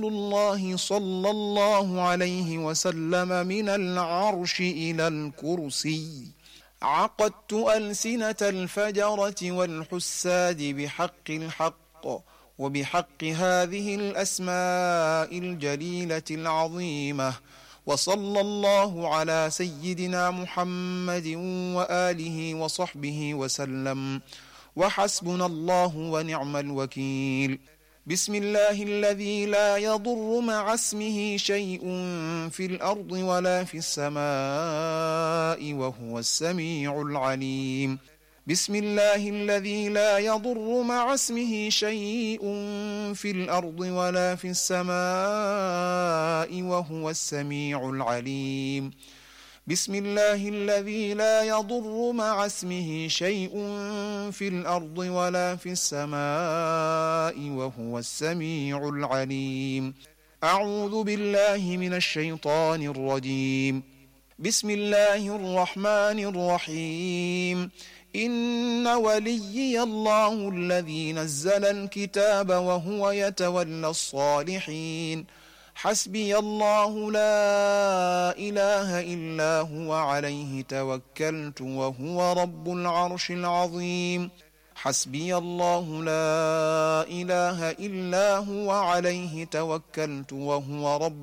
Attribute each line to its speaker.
Speaker 1: الله صلى الله عليه وسلم من العرش إلى الكرسي. عقدت ألسنة الفجرة والحساد بحق الحق وبحق هذه الأسماء الجليلة العظيمة. وصلى الله على سيدنا محمد وآله وصحبه وسلم، وحسبنا الله ونعم الوكيل. بسم الله الذي لا يضر مع اسمه شيء في الأرض ولا في السماء وهو السميع العليم. بسم الله الذي لا يضر مع اسمه شيء في الأرض ولا في السماء وهو السميع العليم. بسم الله الذي لا يضر مع اسمه شيء في الأرض ولا في السماء وهو السميع العليم. أعوذ بالله من الشيطان الرجيم. بسم الله الرحمن الرحيم. إن وليي الله الذي نزل الكتاب وهو يتولى الصالحين. حسبي الله لا إله إلا هو عليه توكلت وهو رب العرش العظيم. حسبي الله لا إله إلا هو عليه توكلت وهو رب